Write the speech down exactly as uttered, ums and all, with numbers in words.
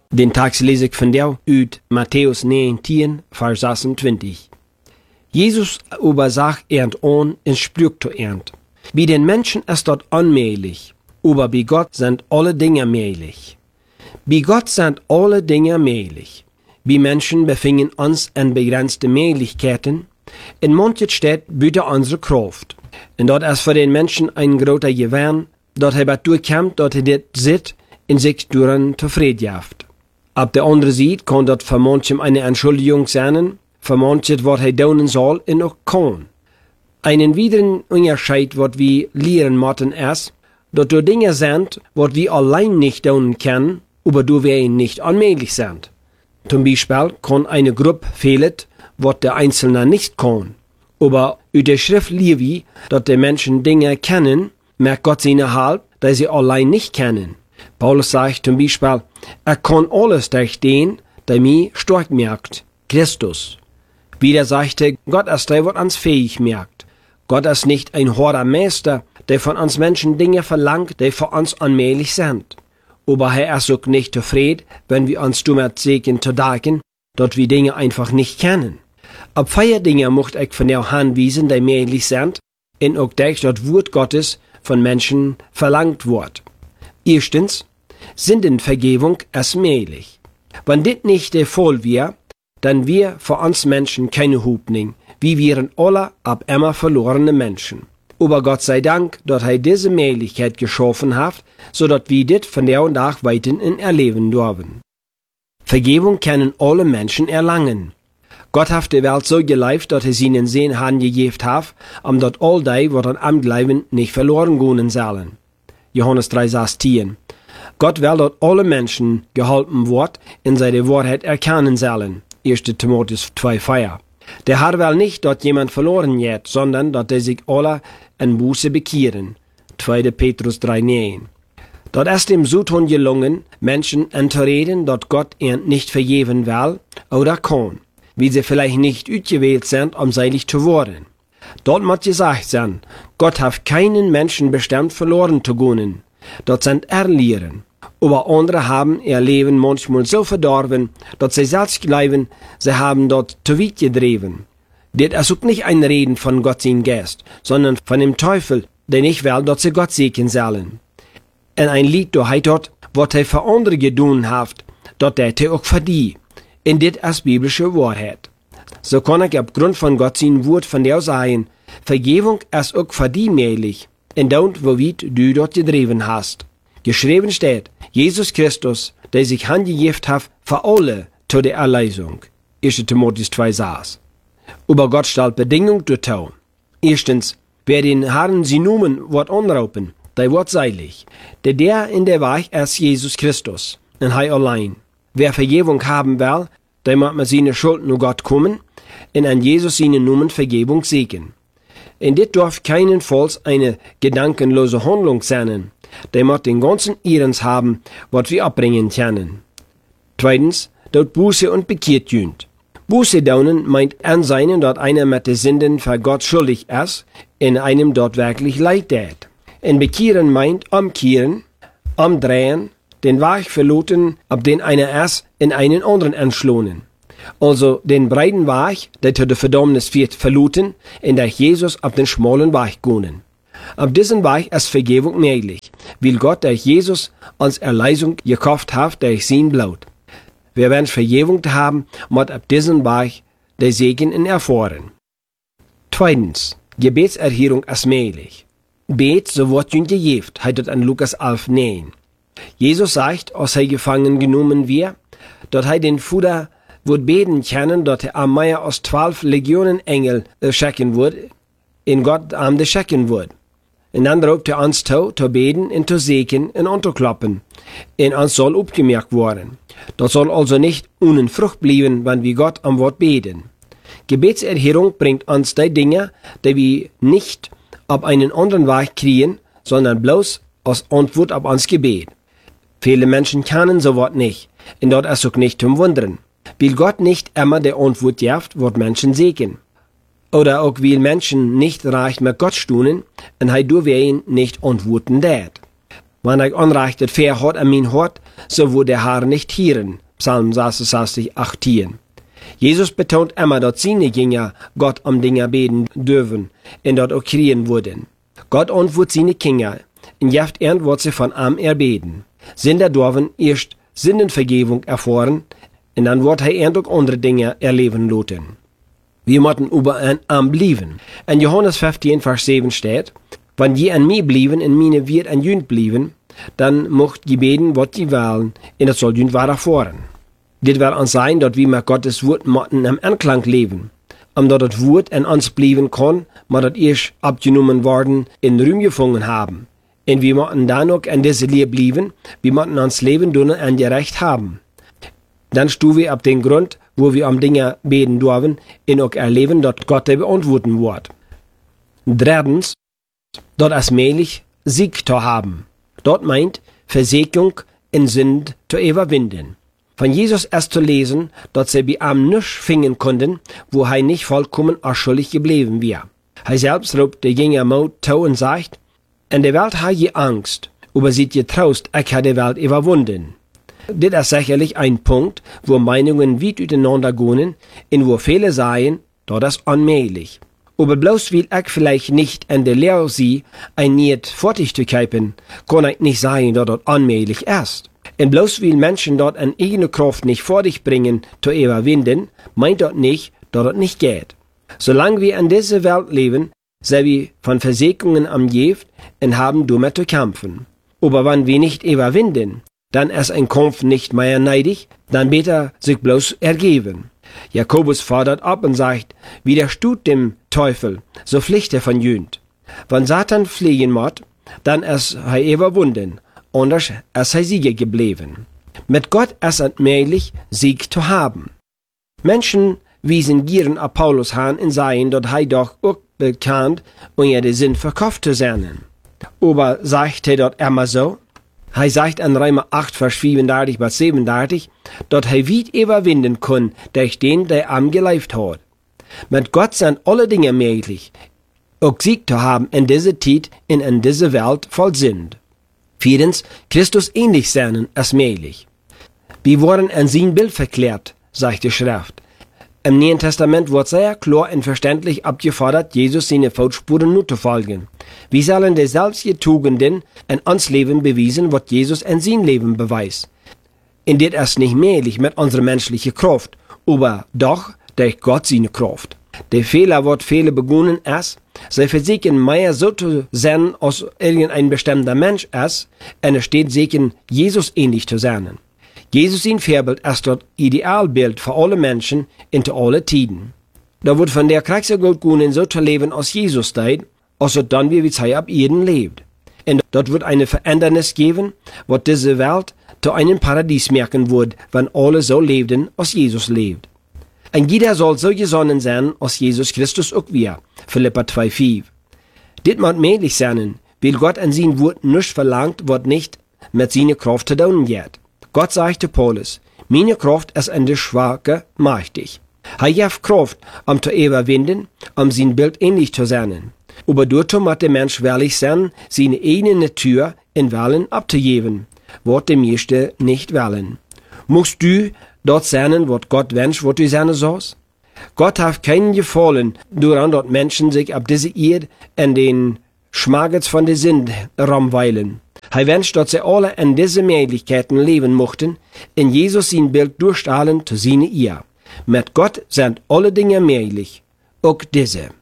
Den Tag lese ik van jou uit Matthäus negentien, vers zesentwintig. Jesus aber sagt ernt on in Sprüche ernt. Bei den Menschen ist dort unmöglich, aber bei Gott sind alle Dinge möglich. Bei Gott sind alle Dinge möglich. Bei Menschen befinden uns in begrenzte Möglichkeiten. In manchen steht büte unsere Kraft. Und dort ist für den Menschen ein großer Gewinn, dort er durchkommt, dort er dit sitzt und sich durch zufrieden jaft. Auf der anderen Seite kann dort für manchem eine Entschuldigung sein, für manchem, was er tun soll und auch kann. Einen weiteren Unterschied, was wir lernen müssen, ist, dass du Dinge sind, was wir allein nicht tun können, aber du wir nicht unmöglich sind. Zum Beispiel kann eine Gruppe fehlen, was der Einzelne nicht kann. Aber in der Schrift lesen wir, dass die Menschen Dinge kennen, merkt Gott seine Halb, dass sie allein nicht kennen. Paulus sagt zum Beispiel, er kann alles durch den, der mich stark merkt, Christus. Wieder sagte, Gott ist der, was uns fähig merkt. Gott ist nicht ein harter Meister, der von uns Menschen Dinge verlangt, die für uns unmöglich sind. Aber er ist auch nicht zufrieden, wenn wir uns damit sägen zu denken, dass wir Dinge einfach nicht kennen. Ab vier Dinge möchte ich von der Hand wiesen, die möglich sind, und auch das, das Wort Gottes von Menschen verlangt wird. Erstens, Sündenvergebung ist möglich. Wenn das nicht der Fall wäre, dann wäre für uns Menschen keine Hoffnung. Wir wären alle ab immer verlorene Menschen. Aber Gott sei Dank, dass er diese Möglichkeit geschaffen hat, so dass wir das von der und nach weiterhin erleben dürfen. Vergebung können alle Menschen erlangen. Gott hat die Welt so geliebt, dass er seinen Sohn hingegeben hat, um dort all die, was am Glauben nicht verloren gehen sollen. Johannes drei sechzehn. Gott will, dass alle Menschen geholfen wird, in seine Wahrheit erkennen sollen. erster Timotheus zwei vier. Der Herr will nicht, dass jemand verloren geht, sondern dass er sich alle in Buße bekehren. zweiter Petrus drei neun. Dort ist dem Südhund gelungen, Menschen anzureden, dass Gott ihnen nicht vergeben will oder kann, wie sie vielleicht nicht ausgewählt sind, um seilig zu werden. Dort muss gesagt sein, Gott hat keinen Menschen bestimmt, verloren zu gehen. Dort sind Erlehren. Aber andere haben ihr Leben manchmal so verdorben, dass sie selbst glauben, sie haben dort zu weit gedreven. Das ist auch nicht ein Reden von Gott sein Geist, sondern von dem Teufel, der nicht will, dass sie Gott segnen sollen. Und ein Lied, da heißt dort, was er für andere getan hat, dort hat er auch für die. Und das ist biblische Wahrheit. So kann ich aufgrund von Gott sein Wort von der sagen, Vergebung ist auch für die möglich, und dort, wo weit du dort gedreven hast. Geschrieben steht, Jesus Christus, der sich hingegeben hat, für alle zu der Erlösung. erster Timotheus zwei sechs. Aber Gott stellt Bedingungen dazu. Erstens, wer den Herrn sie Namen wird anrufen, der wird seilig. Der der in der Weg ist Jesus Christus, und er allein. Wer Vergebung haben will, der muss mit seiner Schuld nur Gott kommen, und an Jesus seinen Namen Vergebung segnen. Und das darf keinenfalls eine gedankenlose Handlung sein. Der muss den ganzen Ehrens haben, was wir abbringen können. Zweitens, dort Buße und bekehrt jünd. Buße daunen meint anseinen, dort einer mit den Sünden für Gott schuldig ist, in einem dort wirklich leid tät. Und bekehren meint umkehren, umdrehen, den Weg verloten, ab den einer ist, in einen anderen entschlonen. Also den breiten Weg, der zu der Verdammnis wird, verloten, in der Jesus auf den schmalen Weg gehen. Auf diesem Weg ist Vergebung möglich, weil Gott durch Jesus als Erlösung gekauft hat durch sein Blut. Wer wünscht Vergebung zu haben, muss auf diesem Weg der Segen erfahren. Zweitens, Gebetserhörung ist möglich. Bet, so wird jüng gegeben, heißt es an Lukas elf neun. Jesus sagt, als er gefangen genommen wird, dass er den Fuder wird beten können, dass er am mehr als zwölf Legionen Engel äh, schicken wird, in Gott am de schicken wird. Und dann ruft er uns zu, zu beten und zu segnen und unterklappen. Und uns soll aufgemerkt werden. Das soll also nicht ohne Frucht bleiben, wenn wir Gott am Wort beten. Gebetserhörung bringt uns die Dinge, die wir nicht auf einen anderen Weg kriegen, sondern bloß als Antwort auf uns Gebet. Viele Menschen kennen so was nicht, und dort ist auch nicht zum Wundern. Weil Gott nicht immer die Antwort gibt, wird Menschen segnen. Oder auch weil Menschen nicht recht mit Gott stunden, und er durch ihn nicht antworten wird. Wann ich anreichtet fair hat an mein Hort, so wo der Herr nicht hieren. Psalm sechsundsechzig, achtzehn. Jesus betont immer, dass seine Jünger Gott um Dinge beten dürfen und dort auch kriegen wurden. Gott antwortet seine Kinder, und jeft ernt wird sie von ihm erbeten. Sünder dürfen erst Sündenvergebung erfahren, und dann wird er ernt auch andere Dinge erleben lassen. Wir müssen über ein Arm blieben. In Johannes fünfzehn, Vers sieben steht, wenn je an mir blieben und meine wird an jünd blieben, dann mocht je beten, was je wollen, und das soll jünd weiter fahren. Dit will uns sein, dass wir mit Gottes Wort müssen im Anklang leben. Omdat das Wort in uns blieben kann, muss das erst abgenommen worden, in Ruhm gefunden haben. Und wir müssen dann auch in diese Lehre blieben, wir müssen uns Leben tun und gerecht haben. Dann stehen wir auf den Grund, wo wir um Dinge beten dürfen, und auch erleben, dass Gott beantworten wird. Drittens, dort als mählich Sieg zu haben. Dort meint Versegnung in Sünd zu überwinden. Von Jesus erst zu lesen, dass sie bei ihm nichts finden konnten, wo er nicht vollkommen unschuldig geblieben wäre. Er selbst ruft der Jünger Mut zu und sagt, in der Welt habe je Angst, aber seid ihr Trost, ich habe die Welt überwunden. Das ist sicherlich ein Punkt, wo Meinungen weit auseinander gehen und wo viele sagen, das ist unmöglich. Aber bloß weil ich vielleicht nicht in der Lehre sehe, ein nicht fertig zu kippen, kann ich nicht sagen, dass das unmöglich ist. Und bloß weil Menschen dort an eigene Kraft nicht vor dich bringen, zu überwinden, meint das nicht, dass das nicht geht. Solange wir in dieser Welt leben, sind wir von Versegnungen umgeben und haben damit zu kämpfen. Aber wenn wir nicht überwinden, dann ist ein Kampf nicht mehr neidig, dann besser sich bloß ergeben. Jakobus fordert ab und sagt, widersteht dem Teufel, so pflicht er von jünd. Wenn Satan fliehen muss, dann ist er überwunden, anders ist er Sieger geblieben. Mit Gott ist es möglich, Sieg zu haben. Menschen wiesen gieren auf Paulus an und sagen, dass er doch auch bekannt und er den Sinn verkauft zu sein. Aber sagt er dort immer so? Er sagt in Römer acht, Vers fünfunddreißig bis siebenunddreißig, dass er weit überwinden kann, durch den, der am geleift hat. Mit Gott sind alle Dinge möglich, auch Sieg zu haben in dieser Zeit und in dieser Welt voll sind. Viertens, Christus ähnlich sein ist möglich. Wir wurden in sein Bild verklärt, sagt die Schrift. Im Neuen Testament wird sehr klar und verständlich abgefordert, Jesus seine Fußspuren nur zu folgen. Wir sollen die selbst Tugenden in uns Leben beweisen, was Jesus in sein Leben beweist. Und das ist nicht möglich mit unserer menschlichen Kraft, aber doch durch Gott seine Kraft. Der Fehler, was viele begonnen ist, sie versuchen mehr so zu sein, als irgendein bestimmter Mensch ist, und es steht sicher, Jesus ähnlich zu sein. Jesus sein Vorbild ist das Idealbild für alle Menschen in alle Tiden. Da wird von der Kriegsgott gehen, so zu leben, als Jesus tut, als es dann wie Zeit ab jeden lebt. Und dort wird eine Verändernis geben, was diese Welt zu einem Paradies merken wird, wenn alle so lebten, als Jesus lebt. Und jeder soll so gesonnen sein, als Jesus Christus auch wir. Philipper zwei, fünf. Dit muss möglich sein, weil Gott an sein Wort nichts verlangt, was nicht mit seiner Kraft zu tun geht. Gott sagte Paulus, meine Kraft ist in der Schwache mächtig. Er hat Kraft, um zu überwinden, um sein Bild ähnlich zu sein. Aber dazu muss der Mensch willig sein, seine eigene Natur in Willen abzugeben, was die meisten nicht wollen. Musst du dort sein, was Gott wünscht, was du sein sollst? Gott hat keinen gefallen, daran dort Menschen sich ab diese Erde in den Schmagens von der Sünde rumweilen. Er wünscht, dass sie alle in diese Möglichkeiten leben mochten, in Jesus sein Bild durchstrahlen zu seiner Ehe. Mit Gott sind alle Dinge möglich, auch diese.